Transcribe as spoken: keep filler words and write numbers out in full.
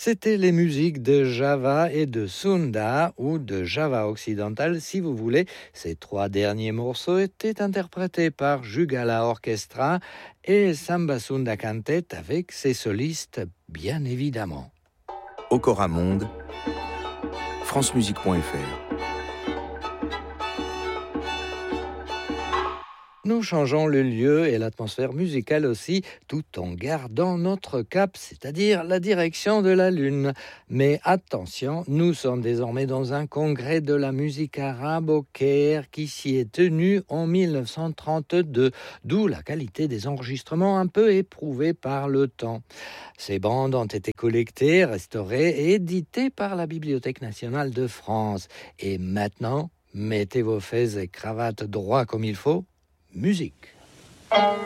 C'était les musiques de Java et de Sunda, ou de Java occidental si vous voulez. Ces trois derniers morceaux étaient interprétés par Jugala Orchestra et Samba Sunda Cantet avec ses solistes, bien évidemment. Okora Monde, francemusique point f r. Nous changeons le lieu et l'atmosphère musicale aussi, tout en gardant notre cap, c'est-à-dire la direction de la Lune. Mais attention, nous sommes désormais dans un congrès de la musique arabe au Caire qui s'y est tenu en dix-neuf cent trente-deux, d'où la qualité des enregistrements un peu éprouvée par le temps. Ces bandes ont été collectées, restaurées et éditées par la Bibliothèque nationale de France. Et maintenant, mettez vos fez et cravates droits comme il faut. Musique.